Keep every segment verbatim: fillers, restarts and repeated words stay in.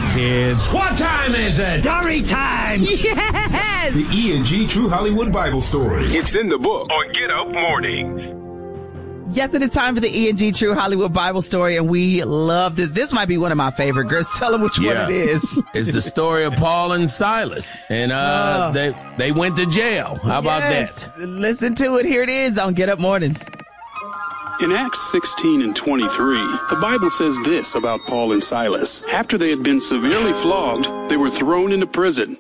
kids. What time is it? Story time! Yes! The E and G True Hollywood Bible Story. It's in the book on Get Up Mornings. Yes, it is time for the E and G True Hollywood Bible Story, and we love this. This might be one of my favorite. Girls, tell them which yeah. one it is. It's the story of Paul and Silas, and uh, oh. they they went to jail. How about yes. that? Listen to it. Here it is on Get Up Mornings. In Acts sixteen and twenty-three, the Bible says this about Paul and Silas. After they had been severely flogged, they were thrown into prison.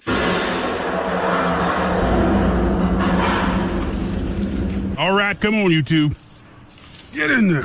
All right, come on, you two. Get in there.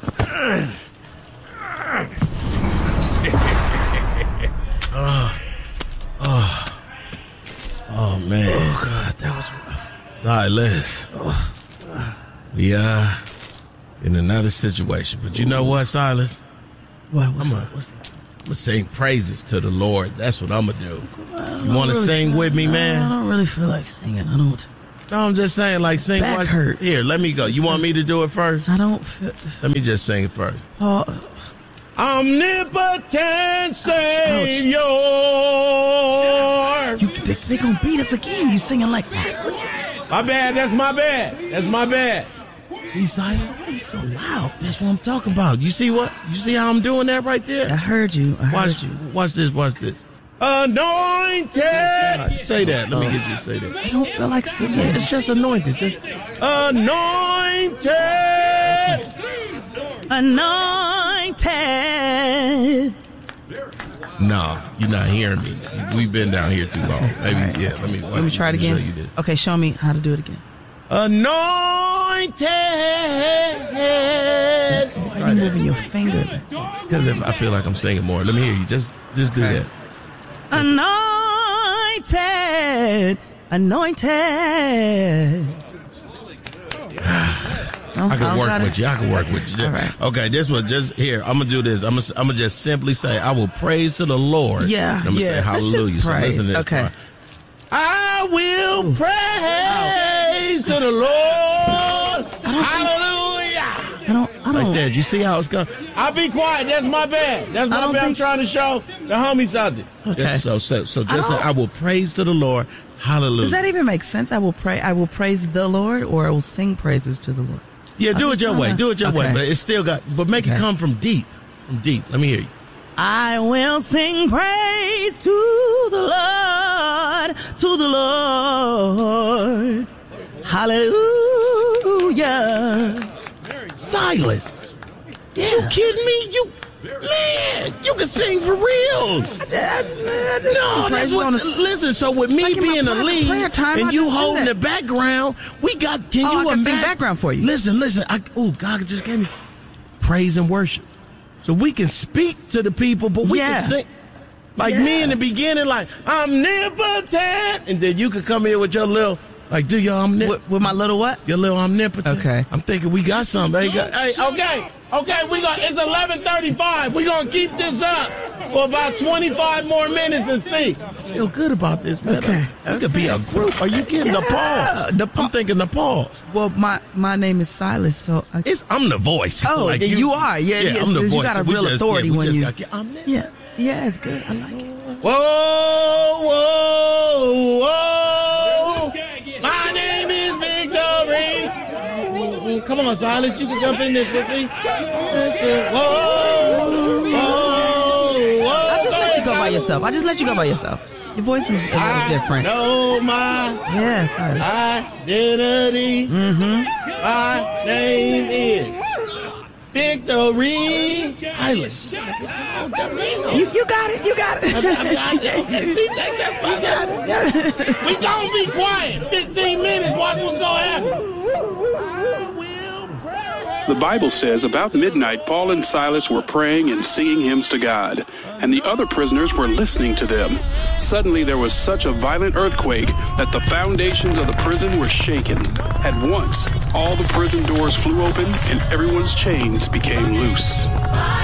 oh, oh, oh, man. Oh, God, that was rough. Silas. Oh. We, uh, in another situation. But you know what, Silas? What? I'm going to sing praises to the Lord. That's what I'm going to do. You want to really sing feel, with me, man? I don't really feel like singing. I don't. No, I'm just saying, like, sing. Back watch, hurt. Here, let me go. You want me to do it first? I don't feel... Let me just sing it first. Oh. Omnipotent Savior. You, they, they gonna beat us again. You singing like that. My bad. That's my bad. That's my bad. See, Silas, why are you so loud? That's what I'm talking about. You see what? You see how I'm doing that right there? I heard you. I heard watch, you. Watch this. Watch this. Anointed. Oh, say that. Let me get you to say that. I don't feel like singing. It's just anointed. Just anointed. Anointed. No, you're not hearing me. We've been down here too long. Maybe, right. yeah. Let me. Let me try it again. Show you this. Okay, show me how to do it again. Anointed. Why are you moving your finger? Because if I feel like I'm singing more. Let me hear you. Just, just do okay. that. Anointed, anointed. I can work with you. I can work with you. All right. Okay, this one just here. I'm gonna do this. I'm gonna, I'm gonna just simply say, I will praise to the Lord. Yeah. I'm gonna yeah. say hallelujah. So listen to this okay. part. I will praise to the Lord. Hallelujah. I don't, I don't. Like that. You see how it's going? I'll be quiet. That's my bad. That's my bad. Think... I'm trying to show the homie something. Okay. So, so, so just I, say, I will praise to the Lord. Hallelujah. Does that even make sense? I will pray. I will praise the Lord, or I will sing praises to the Lord. Yeah, do it your way. Do it your okay. way. But it's still got, but make okay. it come from deep. From deep. Let me hear you. I will sing praise to the Lord, to the Lord. Hallelujah. Silas, yeah. You kidding me? You, man, you can sing for real. I just, I just, I just no, that's what, a, listen, so with me like being the lead time, and you holding the background, we got, can oh, you I can imagine? sing background for you. Listen, listen, I, oh, God just gave me praise and worship. So we can speak to the people, but we yeah. can sing. Like yeah. me in the beginning, like, omnipotent. And then you could come here with your little, like, do your omnipotent. With, with my little what? Your little omnipotent. Okay. I'm thinking we got something. Hey, got, hey okay. Okay, we got, it's eleven thirty-five. We're going to keep this up for about twenty-five more minutes and see. Feel good about this, man. Okay. That could be a group. Are you getting yeah. the pause? The pa- I'm thinking the pause. Well, my, my name is Silas, so I... It's, I'm the voice. Oh, like you, you are. Yeah, yeah, yeah I'm the voice. You got a real just, authority yeah, when you... Got, I'm yeah, yeah, it's good. I like it. Whoa, whoa, whoa. My name is Victory. Come on, Silas, you can jump in this with me. Whoa, whoa, whoa. I'll just let you go by yourself. I'll just let you go by yourself. Your voice is a little I different. know my yes, identity. Mm-hmm. My name is Victory. Silas. You, you got it. You got it. I, I, I, I, see, that, that's my got it. We gonna be quiet. fifteen minutes. Watch what's gonna happen. The Bible says about midnight, Paul and Silas were praying and singing hymns to God, and the other prisoners were listening to them. Suddenly, there was such a violent earthquake that the foundations of the prison were shaken. At once, all the prison doors flew open and everyone's chains became loose.